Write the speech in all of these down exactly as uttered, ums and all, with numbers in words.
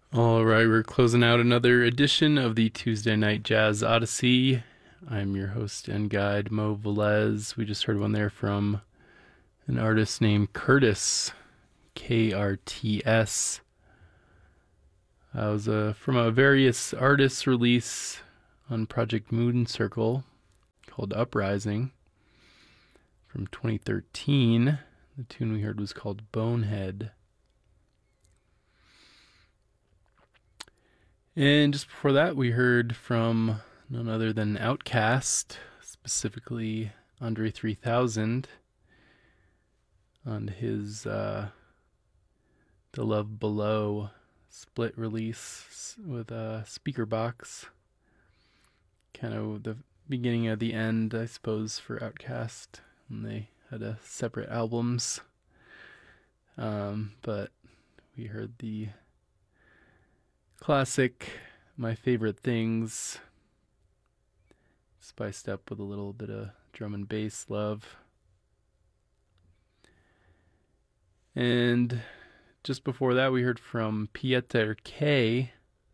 All right, we're closing out another edition of the Tuesday Night Jazz Odyssey. I'm your host and guide, Mo Velez. We just heard one there from an artist named Curtis, K R T S. Uh, it was a, from a various artists release on Project Moon Circle called Uprising from twenty thirteen. The tune we heard was called Bonehead. And just before that, we heard from none other than Outkast, specifically Andre three thousand, on his uh, The Love Below split release with a speaker box. Kind of the beginning of the end, I suppose, for Outkast. And they had a separate albums. Um, but we heard the classic My Favorite Things, spiced up with a little bit of drum and bass love. And just before that, we heard from Pieter K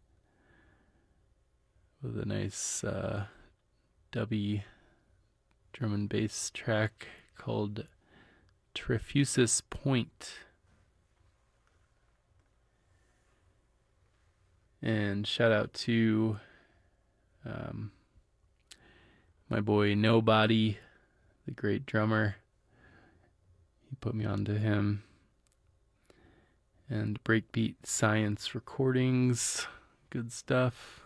with a nice uh, dubby drum and bass track called Trefusis Point. And shout out to um, my boy Nobody, the great drummer. He put me onto him. And Breakbeat Science Recordings, good stuff.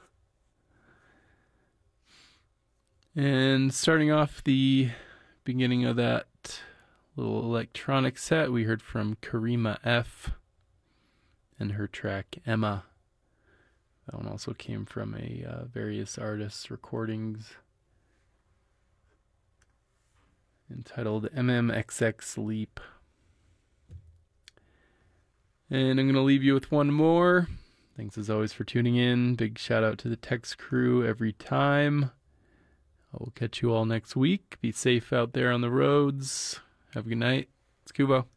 And starting off the beginning of that little electronic set, we heard from Karima F and her track Emma. That one also came from a uh, various artists' recordings entitled M M X X Leap. And I'm going to leave you with one more. Thanks as always for tuning in. Big shout out to the Text crew every time. I will catch you all next week. Be safe out there on the roads. Have a good night. It's Kubo.